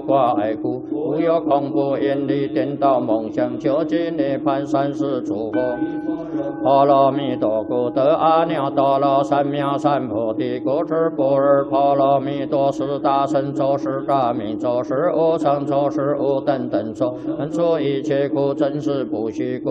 挂碍故，无有恐怖引力颠倒梦想，究竟涅槃三世诸佛。阿弥陀古德阿耨多罗三藐三菩提，故知般若波罗蜜多是大神咒，是大明咒，是无上咒，是无等等咒，能除一切苦，真实不虚故。